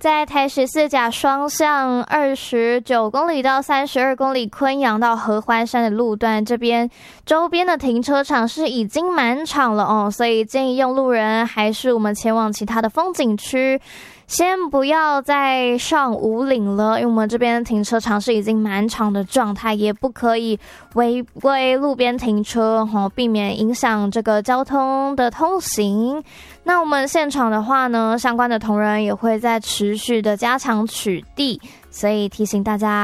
在台14甲双向29公里到32公里昆阳到合欢山的路段，这边周边的停车场是已经满场了哦，所以建议用路人还是我们前往其他的风景区，先不要再上武岭了，因为我们这边停车场是已经满场的状态，也不可以违规路边停车，避免影响这个交通的通行。那我们现场的话呢，相关的同仁也会在持续的加强取缔，所以提醒大家